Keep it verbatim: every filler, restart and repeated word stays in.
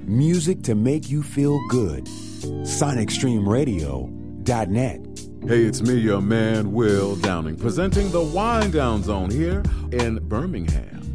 Music to make you feel good. Sonic Stream Radio dot net. Hey, it's me, your man, Will Downing, presenting the Wind Down Zone here in Birmingham.